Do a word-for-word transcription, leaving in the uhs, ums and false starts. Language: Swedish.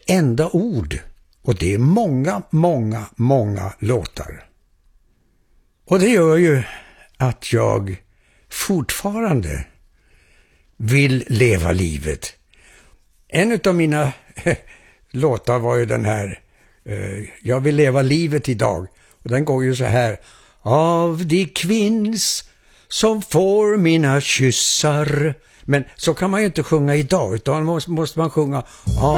enda ord. Och det är många, många, många låtar. Och det gör ju att jag fortfarande vill leva livet. En av mina låtar var ju den här uh, Jag vill leva livet idag. Och den går ju så här. Av de kvinns som får mina kyssar. Men så kan man ju inte sjunga idag, utan måste, måste man sjunga